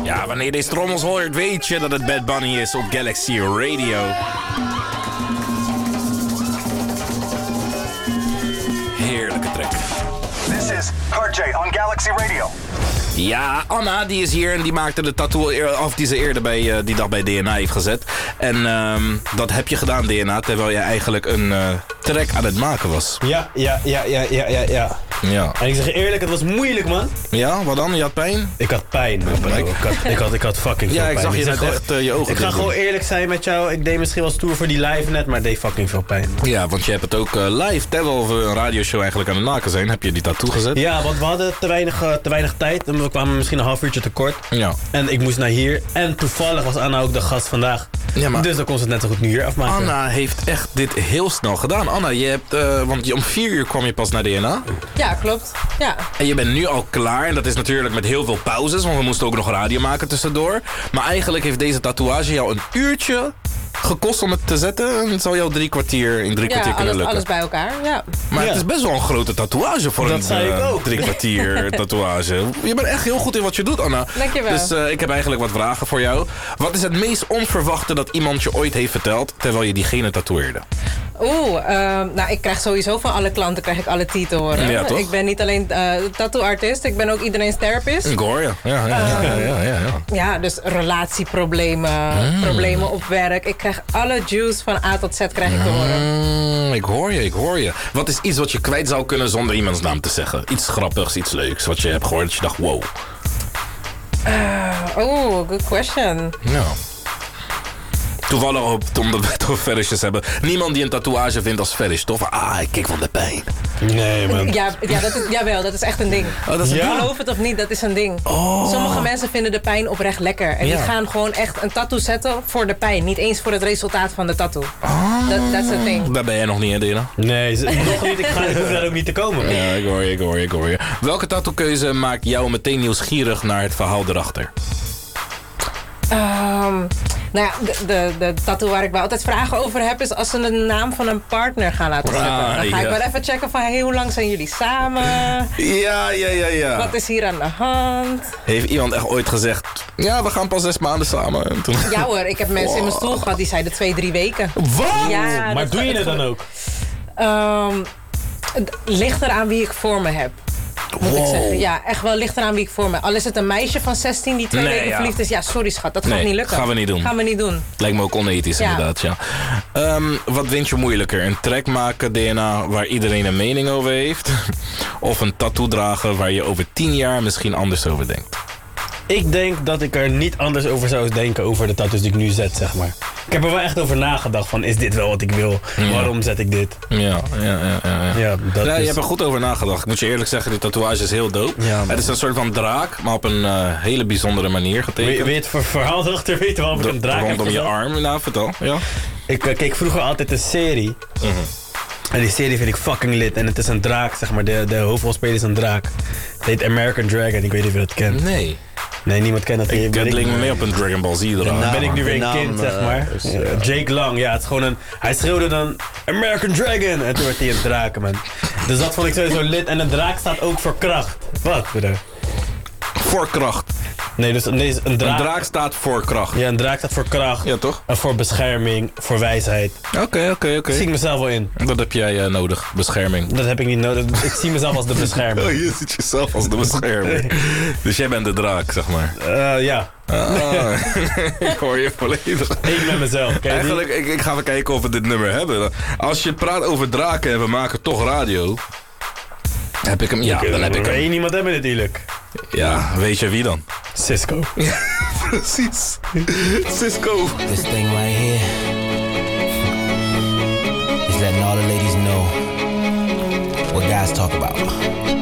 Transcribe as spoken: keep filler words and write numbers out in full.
Ja, wanneer je deze trommels hoort, weet je dat het Bad Bunny is op Galaxy Radio. Heerlijke track. This is R J on Galaxy Radio. Ja, Anna die is hier en die maakte de tattoo af die ze eerder bij, uh, die dag bij D N A heeft gezet. En um, dat heb je gedaan, D N A, terwijl je eigenlijk een uh, track aan het maken was. Ja, ja, ja, ja, ja, ja, ja. Ja. En ik zeg je eerlijk, het was moeilijk, man. Ja, wat dan? Je had pijn? Ik had pijn, man, bro. Ik had, ik had, ik had fucking veel Ja, pijn. ik zag je net zeg echt uh, je ogen Ik ga dicht gewoon doen. eerlijk zijn met jou. Ik deed misschien wel stoer voor die live net, maar het deed fucking veel pijn. Ja, want je hebt het ook uh, live, terwijl we een radioshow eigenlijk aan het maken zijn, heb je die tattoo gezet. Ja, want we hadden te weinig, uh, te weinig tijd. En we kwamen misschien een half uurtje tekort. Ja. En ik moest naar hier. En toevallig was Anna ook de gast vandaag. Ja, maar dus dan kon ze het net zo goed nu hier afmaken. Anna heeft echt dit heel snel gedaan. Anna, je hebt, uh, want je, om vier uur kwam je pas naar D N A. Ja, klopt. Ja. En je bent nu al klaar. En dat is natuurlijk met heel veel pauzes. Want we moesten ook nog radio maken tussendoor. Maar eigenlijk heeft deze tatoeage jou een uurtje gekost om het te zetten. En het zal jou drie kwartier in drie Ja, kwartier kunnen alles, lukken. alles bij elkaar. Ja. Maar Ja. het is best wel een grote tatoeage voor Dat een zei ik uh, ook. drie kwartier tatoeage. Je bent echt heel goed in wat je doet, Anna. Dankjewel. Dus uh, ik heb eigenlijk wat vragen voor jou. Wat is het meest onverwachte dat iemand je ooit heeft verteld terwijl je diegene tatoeëerde? Oeh, uh, nou ik krijg sowieso van alle klanten krijg ik alle titels horen. Ja, toch? Ik ben niet alleen uh, tattoo-artist, ik ben ook iedereen's therapist. Ik hoor je. Ja, ja, ja, ja, ja, ja, ja. Ja, dus relatieproblemen, Mm. problemen op werk. Ik krijg alle juice van A tot Z krijg ik te horen. Mm, ik hoor je, ik hoor je. Wat is iets wat je kwijt zou kunnen zonder iemands naam te zeggen? Iets grappigs, iets leuks wat je hebt gehoord dat je dacht, wow. Uh, Oeh, good question. Ja. Toevallig op, omdat we het over fetishes hebben. Niemand die een tatoeage vindt als fetish, toch? Ah, ik kik van de pijn. Nee, man. Ja, ja dat is, jawel, dat is echt een ding. Oh, dat is een Ja? ding? Geloof het of niet, dat is een ding. Oh. Sommige mensen vinden de pijn oprecht lekker. En Ja. die gaan gewoon echt een tattoo zetten voor de pijn. Niet eens voor het resultaat van de tattoo. Dat is het ding. Daar ben jij nog niet in, Dina. Nee, ze- nog niet. Ik, ga, ik hoef daar ook niet te komen. Ja, ik hoor je, ik hoor je, ik hoor je. Welke tattoo-keuze maakt jou meteen nieuwsgierig naar het verhaal erachter? Um, nou ja, de, de, de tattoo waar ik wel altijd vragen over heb... is als ze de naam van een partner gaan laten zetten. Ah, Dan ga ja. ik wel even checken van... Hey, hoe lang zijn jullie samen? Ja, ja, ja, ja. Wat is hier aan de hand? Heeft iemand echt ooit gezegd... Ja, we gaan pas zes maanden samen. En toen... Ja hoor, ik heb mensen in mijn stoel gehad... die zeiden twee, drie weken. Wat? Ja, Maar dat doe je gaat- het dan ook? Um, het ligt eraan wie ik voor me heb. Moet ik Wow. zeggen. Ja, echt wel ligt eraan wie ik voor me heb. Al is het een meisje van zestien die twee Nee, weken ja. verliefd is. Ja, sorry schat, dat Nee, gaat niet lukken. gaan we niet doen. Gaan we niet doen. Lijkt me ook onethisch Ja. inderdaad, ja. Um, wat vind je moeilijker? Een track maken, D N A, waar iedereen een mening over heeft? Of een tattoo dragen waar je over tien jaar misschien anders over denkt? Ik denk dat ik er niet anders over zou denken over de tattoos die ik nu zet, zeg maar. Ik heb er wel echt over nagedacht van, is dit wel wat ik wil? Ja. Waarom zet ik dit? Ja, ja, ja, ja. ja. Ja, dat Ja, is... je hebt er goed over nagedacht. Ik moet je eerlijk zeggen, die tatoeage is heel dope. Ja, man. Het is een soort van draak, maar op een uh, hele bijzondere manier Wil getekend. je, wil je het ver- verhaal erachter weten waarom ik een draak heb Rondom je gezet? arm, nou vertel. Ja. Ik uh, keek vroeger altijd een serie. Mhm. En die serie vind ik fucking lit. En het is een draak, zeg maar. De, de hoofdrolspeler is een draak. Het heet American Dragon. Ik weet niet of je dat kent. Nee. Nee, niemand kent dat. Ik, Ben het ik- linkt me meer op een Dragon Ball Z draak. Dan ben ik nu weer een de naam, kind, zeg eh, maar. is, Ja, eh, Jake Lang, ja, het is gewoon een... Hij schreeuwde dan American Dragon. En toen werd hij een draken, man. Dus dat vond ik sowieso lit. En een draak staat ook voor kracht. Wat, broer? Voor kracht. Nee, dus nee, een Een draak... draak staat voor kracht. Ja, een draak staat voor kracht. Ja, toch? En voor bescherming, voor wijsheid. Oké, oké, oké. Daar zie ik mezelf wel in. Dat heb jij uh, nodig, bescherming. Dat heb ik niet nodig. Ik zie mezelf als de beschermer. Oh, je ziet jezelf als de beschermer. Dus jij bent de draak, zeg maar. Eh, ja, Ah, ik hoor je volledig. ik met mezelf. Ken je die? Eigenlijk, ik, ik ga even kijken of we dit nummer hebben. Als je praat over draken en we maken toch radio... Heb ik hem? Ja, dan heb ik hem. Eén iemand hebben natuurlijk. Ja, weet je wie dan? Cisco. Precies. Cisco. This thing right here is letting all the ladies know what guys talk about.